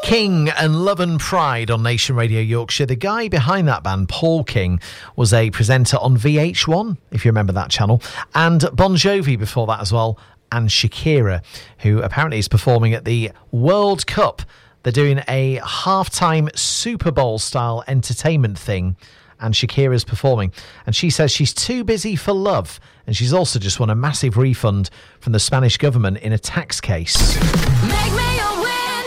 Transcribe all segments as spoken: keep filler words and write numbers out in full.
King and Love and Pride on Nation Radio Yorkshire. The guy behind that band, Paul King, was a presenter on V H one, if you remember that channel, and Bon Jovi before that as well, and Shakira, who apparently is performing at the World Cup. They're doing a halftime Super Bowl style entertainment thing, and Shakira's performing, and she says she's too busy for love, and she's also just won a massive refund from the Spanish government in a tax case. Make me a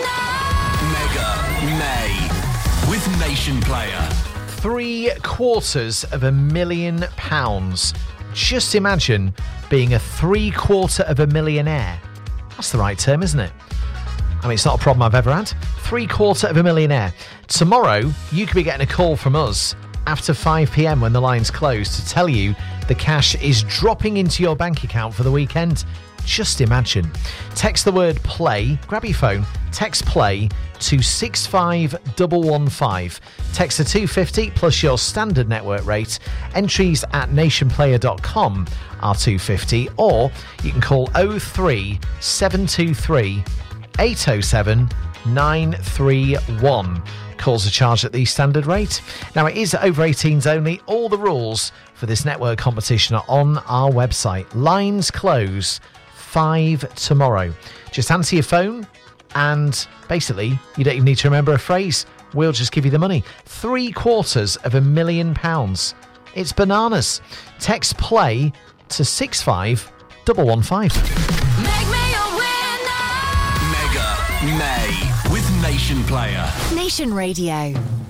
May with Nation Player. Three quarters of a million pounds. Just imagine being a three quarter of a millionaire. That's the right term, isn't it? I mean, it's not a problem I've ever had. Three quarter of a millionaire. Tomorrow, you could be getting a call from us after five p.m. when the lines close to tell you the cash is dropping into your bank account for the weekend. Just imagine. Text the word play, grab your phone, text play to six five one one five. Text the two fifty plus your standard network rate. Entries at nationplayer dot com are two fifty, or you can call oh three seven two three eight oh seven nine three one. Calls are charged at the standard rate. Now, it is over eighteens only. All the rules for this network competition are on our website. Lines close five tomorrow. Just answer your phone and basically you don't even need to remember a phrase. We'll just give you the money. Three quarters of a million pounds. It's bananas. Text play to six five one one five. Make me a winner. Mega May with Nation Player. Nation Radio.